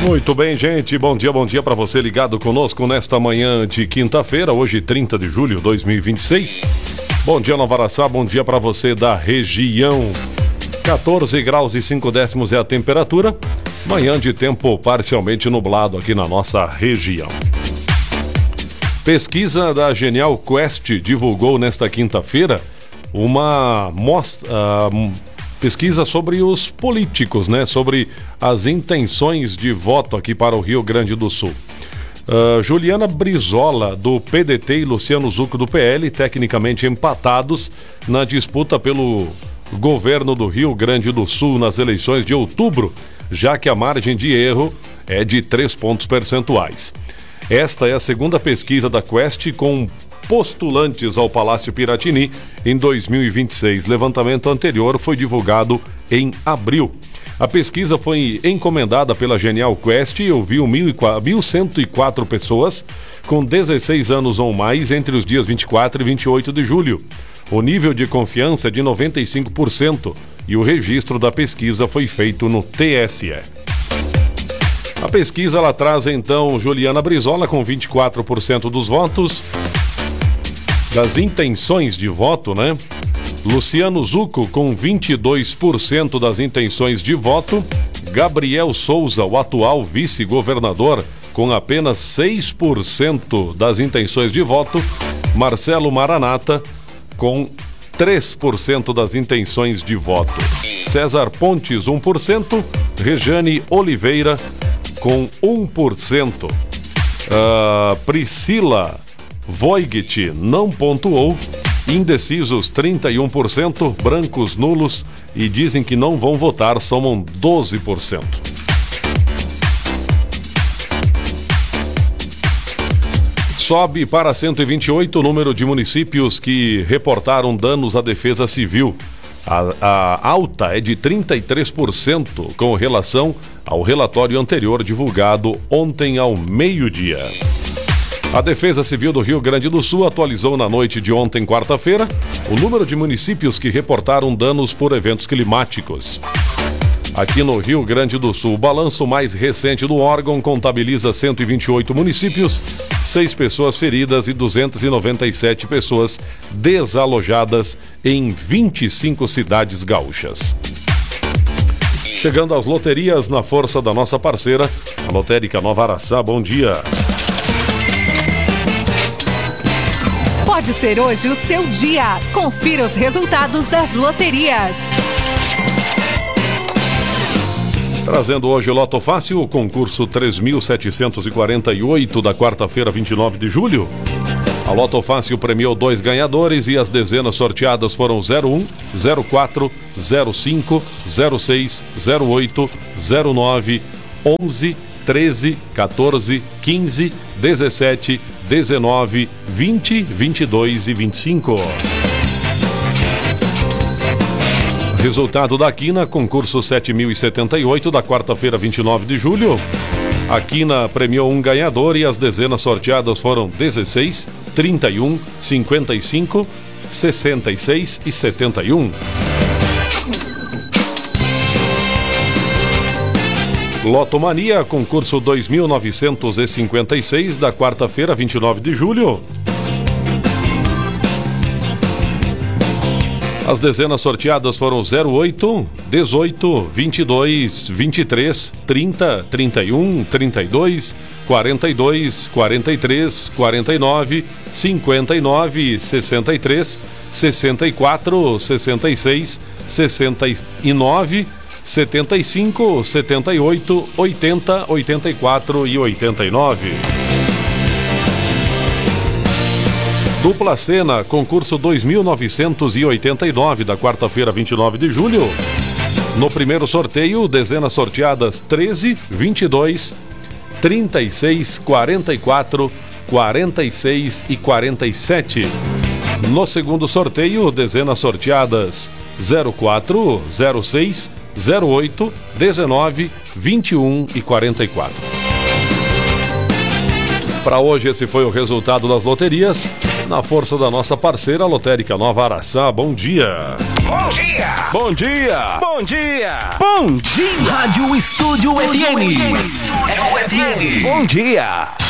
Muito bem, gente. Bom dia para você ligado conosco nesta manhã de quinta-feira, hoje 30 de julho de 2026. Bom dia, Nova Araçá, bom dia para você da região. 14 graus e 5 décimos é a temperatura. Manhã de tempo parcialmente nublado aqui na nossa região. Pesquisa da Genial Quest divulgou nesta quinta-feira uma pesquisa sobre os políticos, né? Sobre as intenções de voto aqui para o Rio Grande do Sul. Juliana Brizola, do PDT, e Luciano Zucco, do PL, tecnicamente empatados na disputa pelo governo do Rio Grande do Sul nas eleições de outubro, já que a margem de erro é de 3 pontos percentuais. Esta é a segunda pesquisa da Quest com postulantes ao Palácio Piratini em 2026. Levantamento anterior foi divulgado em abril. A pesquisa foi encomendada pela Genial Quest e ouviu 1.104 pessoas com 16 anos ou mais entre os dias 24 e 28 de julho. O nível de confiança é de 95% e o registro da pesquisa foi feito no TSE. A pesquisa ela traz então Juliana Brizola com 24% dos votos, das intenções de voto, né? Luciano Zucco com 22% das intenções de voto, Gabriel Souza, o atual vice-governador, com apenas 6% das intenções de voto, Marcelo Maranata com 3% das intenções de voto, César Pontes 1%, Rejane Oliveira com 1%, Priscila Voigt não pontuou, indecisos 31%, brancos nulos e dizem que não vão votar somam 12%. Sobe para 128 o número de municípios que reportaram danos à defesa civil. A alta é de 33% com relação ao relatório anterior divulgado ontem ao meio-dia. A Defesa Civil do Rio Grande do Sul atualizou na noite de ontem, quarta-feira, o número de municípios que reportaram danos por eventos climáticos. Aqui no Rio Grande do Sul, o balanço mais recente do órgão contabiliza 128 municípios, 6 pessoas feridas e 297 pessoas desalojadas em 25 cidades gaúchas. Chegando às loterias na força da nossa parceira, a Lotérica Nova Araçá. Bom dia. Pode ser hoje o seu dia. Confira os resultados das loterias. Trazendo hoje o Loto Fácil, o concurso 3.748 da quarta-feira, 29 de julho. A Loto Fácil premiou 2 ganhadores e as dezenas sorteadas foram 01, 04, 05, 06, 08, 09, 11, 13, 14, 15, 17, 19, 20, 22 e 25. Resultado da Quina, concurso 7.078 da quarta-feira, 29 de julho. A Quina premiou 1 ganhador e as dezenas sorteadas foram 16, 31, 55, 66 e 71. Lotomania, concurso 2.956 da quarta-feira, 29 de julho. As dezenas sorteadas foram 08, 18, 22, 23, 30, 31, 32, 42, 43, 49, 59, 63, 64, 66, 69, 75, 78, 80, 84 e 89. Dupla Cena, concurso 2.989 da quarta-feira, 29 de julho. No primeiro sorteio, dezenas sorteadas 13, 22, 36, 44, 46 e 47. No segundo sorteio, dezenas sorteadas 04, 06, 08, 19, 21 e 44. Para hoje, esse foi o resultado das loterias. Na força da nossa parceira Lotérica Nova Araçá. Bom dia! Bom dia. Bom dia. Bom dia. Bom dia. Rádio Estúdio FM. Estúdio FM. Bom dia.